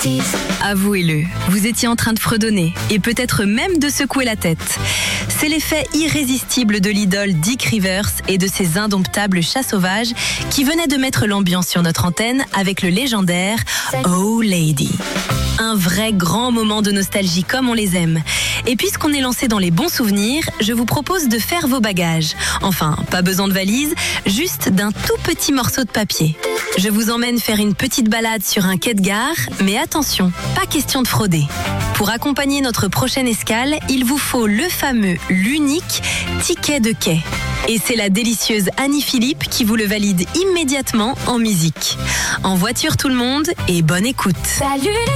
Avouez-le, vous étiez en train de fredonner et peut-être même de secouer la tête. C'est l'effet irrésistible de l'idole Dick Rivers et de ses indomptables chats sauvages qui venaient de mettre l'ambiance sur notre antenne avec le légendaire Oh Lady. Un vrai grand moment de nostalgie comme on les aime. Et puisqu'on est lancé dans les bons souvenirs, je vous propose de faire vos bagages. Enfin, pas besoin de valise, juste d'un tout petit morceau de papier. Je vous emmène faire une petite balade sur un quai de gare, mais attention, pas question de frauder. Pour accompagner notre prochaine escale, il vous faut le fameux, l'unique ticket de quai. Et c'est la délicieuse Annie Philippe qui vous le valide immédiatement en musique. En voiture tout le monde et bonne écoute. Salut